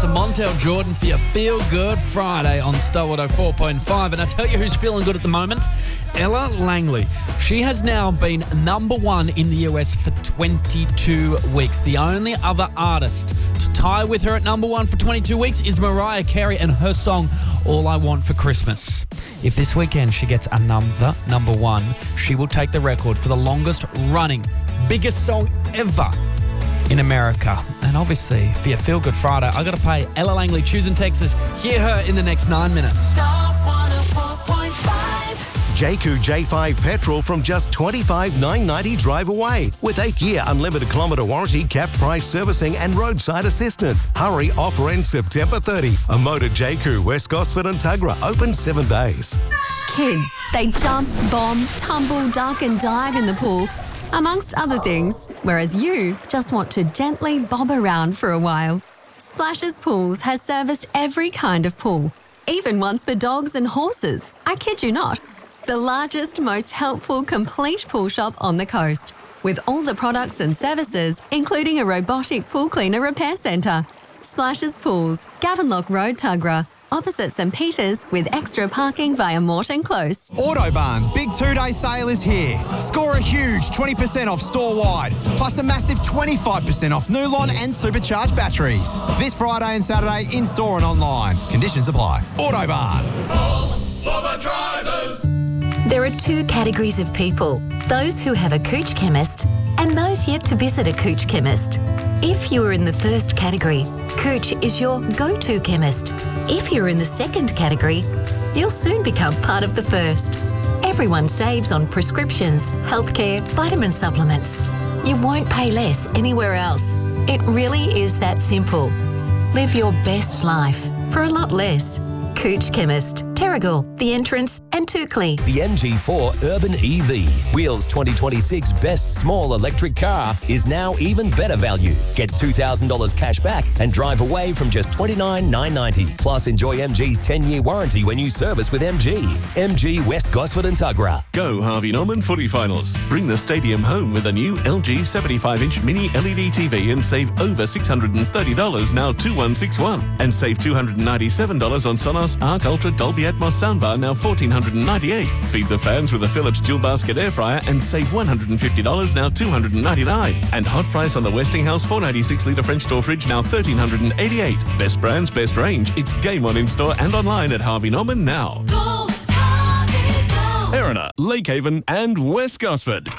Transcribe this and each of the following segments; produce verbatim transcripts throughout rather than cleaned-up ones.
Melissa Montel Jordan for your Feel Good Friday on Star one oh four point five. And I tell you who's feeling good at the moment, Ella Langley. She has now been number one in the U S for twenty-two weeks. The only other artist to tie with her at number one for twenty-two weeks is Mariah Carey and her song All I Want for Christmas. If this weekend she gets another number one, she will take the record for the longest running, biggest song ever in America. And obviously, for your Feel Good Friday, I got to play Ella Langley, Choosing Texas. Hear her in the next nine minutes. Star one oh four point five. Jayco J five petrol from just twenty-five thousand nine hundred ninety dollars drive away. With eight-year unlimited kilometre warranty, capped price servicing and roadside assistance. Hurry, offer ends September thirtieth. A motor Jayco, West Gosford and Tuggerah, open seven days. Kids, they jump, bomb, tumble, duck and dive in the pool, amongst other things, whereas you just want to gently bob around for a while. Splashes Pools has serviced every kind of pool, even ones for dogs and horses. I kid you not. The largest, most helpful, complete pool shop on the coast, with all the products and services, including a robotic pool cleaner repair centre. Splashes Pools, Gavenlock Road, Tuggerah, opposite St Peters, with extra parking via Morton Close. Autobarn's big two-day sale is here. Score a huge twenty percent off store-wide, plus a massive twenty-five percent off Nulon and supercharged batteries. This Friday and Saturday, in-store and online. Conditions apply. Autobarn. All for the drivers. There are two categories of people, those who have a Cooch chemist and those yet to visit a Cooch chemist. If you are in the first category, Cooch is your go-to chemist. If you're in the second category, you'll soon become part of the first. Everyone saves on prescriptions, healthcare, vitamin supplements. You won't pay less anywhere else. It really is that simple. Live your best life for a lot less. Cooch Chemist, Terrigal, The Entrance and Toukley. The M G four Urban E V, Wheels twenty twenty-six Best Small Electric Car, is now even better value. Get two thousand dollars cash back and drive away from just twenty-nine thousand nine hundred ninety dollars. Plus, enjoy M G's ten-year warranty when you service with M G. M G West Gosford and Tuggerah. Go Harvey Norman Footy Finals. Bring the stadium home with a new L G seventy-five inch mini L E D T V and save over six hundred thirty dollars, now two thousand one hundred sixty-one dollars. And save two hundred ninety-seven dollars on Sonos Arc Ultra Dolby Atmos soundbar, now one thousand four hundred ninety-eight dollars. Feed the fans with a Philips dual basket air fryer and save one hundred fifty dollars, now two hundred ninety-nine dollars. And hot price on the Westinghouse four ninety-six litre French door fridge, now one thousand three hundred eighty-eight dollars. Best brands, best range. It's game on in-store and online at Harvey Norman now. Go, Harvey, go. Erina, Lake Haven and West Gosford.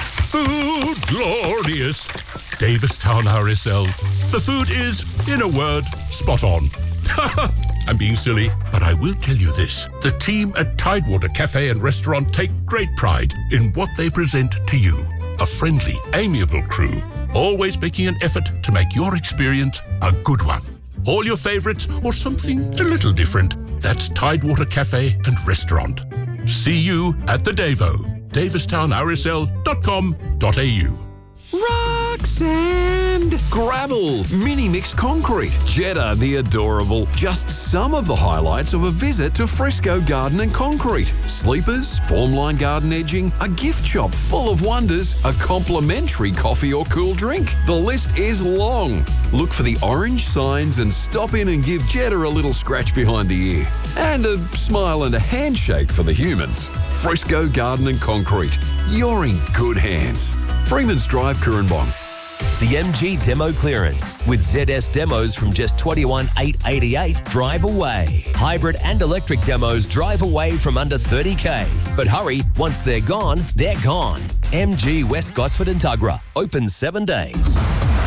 Food glorious. Davistown R S L. The food is, in a word, spot on. I'm being silly, but I will tell you this. The team at Tidewater Cafe and Restaurant take great pride in what they present to you. A friendly, amiable crew, always making an effort to make your experience a good one. All your favourites or something a little different. That's Tidewater Cafe and Restaurant. See you at the Davo. Davistown R S L dot com dot a u. Rock sand, gravel, mini mixed concrete, Jetta the adorable. Just some of the highlights of a visit to Frisco Garden and Concrete. Sleepers, formline garden edging, a gift shop full of wonders, a complimentary coffee or cool drink. The list is long. Look for the orange signs and stop in and give Jetta a little scratch behind the ear. And a smile and a handshake for the humans. Frisco Garden and Concrete. You're in good hands. Freeman's Drive, Currumbong. The M G Demo Clearance with Z S demos from just twenty-one thousand eight hundred eighty-eight dollars drive away. Hybrid and electric demos drive away from under thirty thousand dollars. But hurry, once they're gone, they're gone. M G West Gosford and Tuggerah. Open seven days.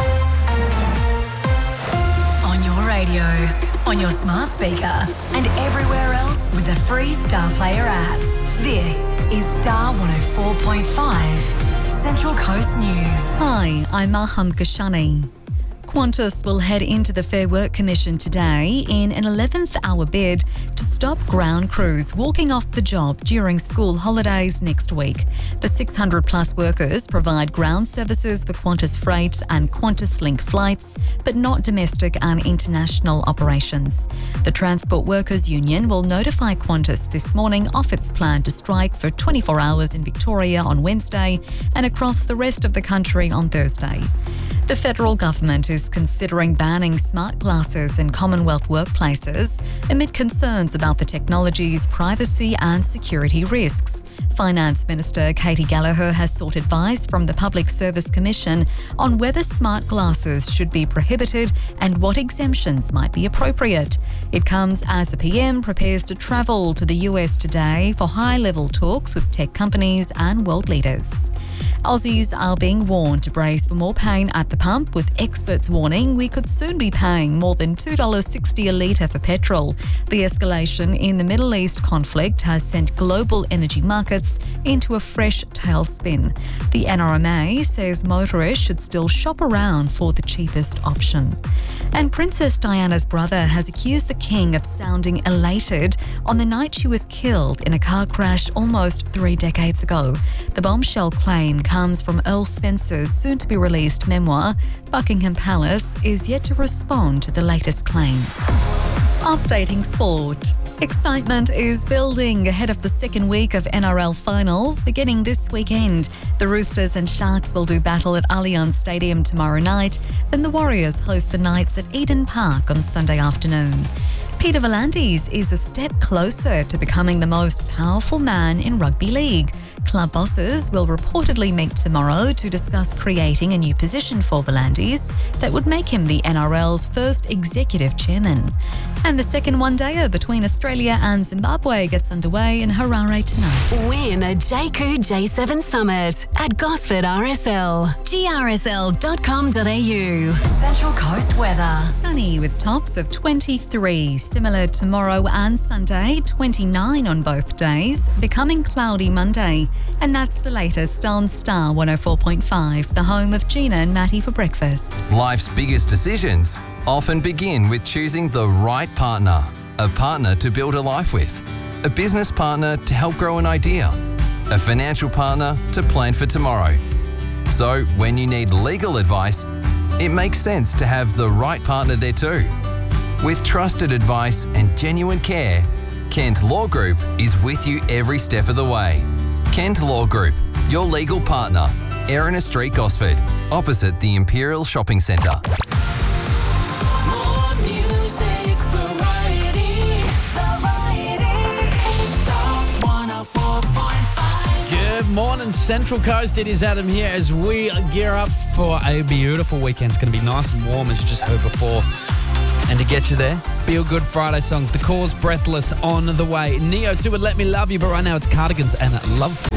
On your radio, on your smart speaker, and everywhere else with the free Star Player app. This is Star one oh four point five. Central Coast News. Hi, I'm Maham Kashani. Qantas will head into the Fair Work Commission today in an eleventh hour bid to stop ground crews walking off the job during school holidays next week. The six hundred plus workers provide ground services for Qantas Freight and Qantas Link flights, but not domestic and international operations. The Transport Workers Union will notify Qantas this morning of its plan to strike for twenty-four hours in Victoria on Wednesday and across the rest of the country on Thursday. The federal government is considering banning smart glasses in Commonwealth workplaces amid concerns about the technology's privacy and security risks. Finance Minister Katie Gallagher has sought advice from the Public Service Commission on whether smart glasses should be prohibited and what exemptions might be appropriate. It comes as the P M prepares to travel to the U S today for high-level talks with tech companies and world leaders. Aussies are being warned to brace for more pain at the pump, with experts warning we could soon be paying more than two dollars sixty a litre for petrol. The escalation in the Middle East conflict has sent global energy markets into a fresh tailspin. The N R M A says motorists should still shop around for the cheapest option. And Princess Diana's brother has accused the King of sounding elated on the night she was killed in a car crash almost three decades ago. The bombshell claim comes from Earl Spencer's soon-to-be-released memoir. Buckingham Palace is yet to respond to the latest claims. Updating sport. Excitement is building ahead of the second week of N R L finals beginning this weekend. The Roosters and Sharks will do battle at Allianz Stadium tomorrow night. Then the Warriors host the Knights at Eden Park on Sunday afternoon. Peter V'landys is a step closer to becoming the most powerful man in rugby league. Club bosses will reportedly meet tomorrow to discuss creating a new position for V'landys that would make him the N R L's first executive chairman. And the second one-dayer between Australia and Zimbabwe gets underway in Harare tonight. Win a J C U J seven Summit at Gosford R S L. G R S L dot com dot a u. Central Coast weather. Sunny with tops of twenty-three. Similar tomorrow and Sunday, twenty-nine on both days. Becoming cloudy Monday. And that's the latest on Star one oh four point five, the home of Gina and Matty for breakfast. Life's biggest decisions often begin with choosing the right partner. A partner to build a life with. A business partner to help grow an idea. A financial partner to plan for tomorrow. So when you need legal advice, it makes sense to have the right partner there too. With trusted advice and genuine care, Kent Law Group is with you every step of the way. Kent Law Group, your legal partner. Erina Street, Gosford, opposite the Imperial Shopping Centre. More music, variety, variety. Star one oh four point five. Good morning, Central Coast. It is Adam here as we gear up for a beautiful weekend. It's going to be nice and warm, as you just heard before. And to get you there, Feel Good Friday songs. The Cause, Breathless on the way. Neo two would Let Me Love You, but right now it's Cardigans and Love.